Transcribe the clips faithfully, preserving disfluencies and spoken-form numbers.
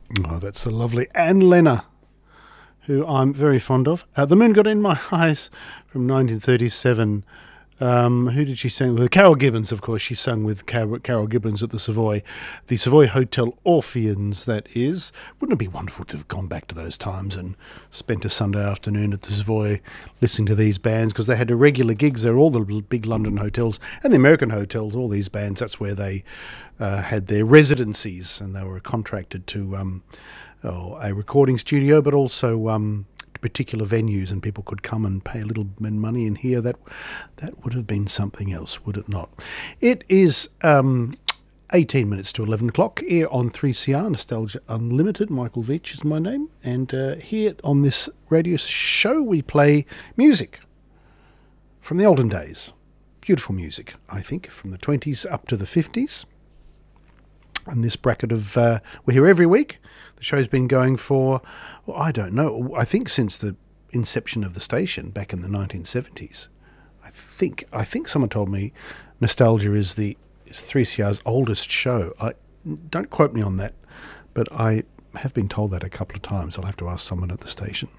Oh, that's the lovely Anne Lenner, who I'm very fond of. Uh, The Moon Got in My Eyes from nineteen thirty-seven. Um, who did she sing with? Carol Gibbons, of course. She sung with Car- Carol Gibbons at the Savoy, the Savoy Hotel Orpheans, that is. Wouldn't it be wonderful to have gone back to those times and spent a Sunday afternoon at the Savoy listening to these bands, because they had regular gigs there, all the big London hotels and the American hotels, all these bands, that's where they uh, had their residencies, and they were contracted to um, oh, a recording studio, but also um, particular venues, and people could come and pay a little bit of money and hear that. That would have been something else, would it not? It is um, eighteen minutes to eleven o'clock here on three C R, Nostalgia Unlimited. Michael Veitch is my name, and uh, here on this radio show we play music from the olden days. Beautiful music, I think, from the twenties up to the fifties. And this bracket of, uh, we're here every week. The show's been going for, well, I don't know, I think since the inception of the station back in the nineteen seventies. I think I think someone told me Nostalgia is the is three C R's oldest show. I don't quote me on that, but I have been told that a couple of times. I'll have to ask someone at the station.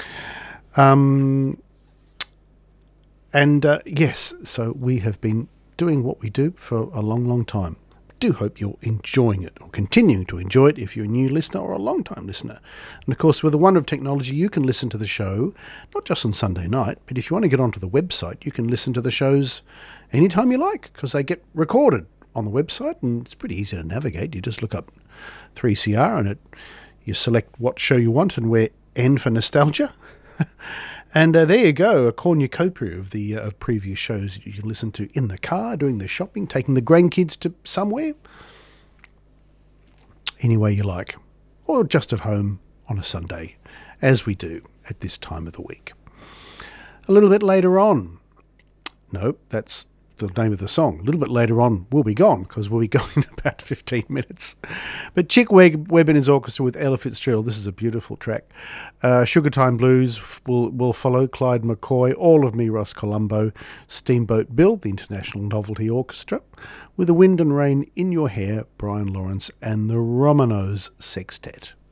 Um, and uh, yes, so we have been doing what we do for a long, long time. Do hope you're enjoying it, or continuing to enjoy it if you're a new listener or a long-time listener. And of course, with the wonder of technology, you can listen to the show not just on Sunday night, but if you want to get onto the website, you can listen to the shows anytime you like, because they get recorded on the website, and it's pretty easy to navigate. You just look up three C R and it you select what show you want and wear N for nostalgia. And uh, there you go, a cornucopia of the uh, of previous shows that you can listen to in the car, doing the shopping, taking the grandkids to somewhere, any way you like, or just at home on a Sunday, as we do at this time of the week. A little bit later on, no, that's the name of the song. A little bit later on, we'll be gone, because we'll be going in about fifteen minutes. But Chick Webb, Webb and his orchestra with Ella Fitzgerald. This is a beautiful track. Uh, Sugar Time Blues will, will follow. Clyde McCoy, All of Me, Ross Colombo, Steamboat Bill, the International Novelty Orchestra, with The Wind and Rain in Your Hair, Brian Lawrence, and the Romanos Sextet.